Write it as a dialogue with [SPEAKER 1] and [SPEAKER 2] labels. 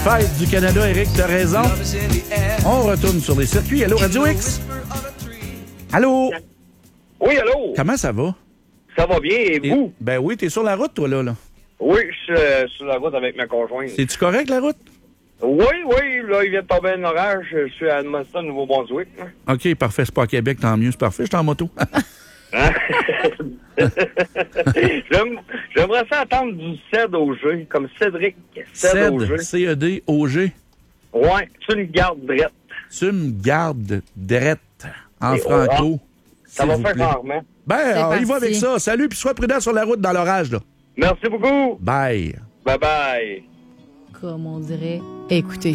[SPEAKER 1] Fête du Canada, Eric, t'as raison. On retourne sur les circuits. Allô, Radio X? Allô?
[SPEAKER 2] Oui, allô?
[SPEAKER 1] Comment ça va?
[SPEAKER 2] Ça va bien, et vous?
[SPEAKER 1] Ben oui, t'es sur la route, toi, là.
[SPEAKER 2] Oui, je suis sur la route avec ma conjointe.
[SPEAKER 1] C'est-tu correct, la route?
[SPEAKER 2] Oui, là, il vient de tomber un orage. Je suis à Edmundston, Nouveau-Brunswick.
[SPEAKER 1] OK, parfait. C'est pas à Québec, tant mieux. C'est parfait. Je suis en moto.
[SPEAKER 2] Hein? J'aimerais ça entendre du CED au G, comme Cédric. CED au G.
[SPEAKER 1] C-E-D, O-G.
[SPEAKER 2] Ouais, tu me gardes drette.
[SPEAKER 1] Tu me gardes drette en franco.
[SPEAKER 2] Ça va
[SPEAKER 1] s'il vous
[SPEAKER 2] faire
[SPEAKER 1] plaît.
[SPEAKER 2] rarement.
[SPEAKER 1] Ben, alors, il va
[SPEAKER 3] parti.
[SPEAKER 1] avec ça. Salut, puis sois prudent sur la route dans l'orage, là.
[SPEAKER 2] Merci beaucoup.
[SPEAKER 1] Bye.
[SPEAKER 2] Bye-bye.
[SPEAKER 3] Comme on dirait, écoutez.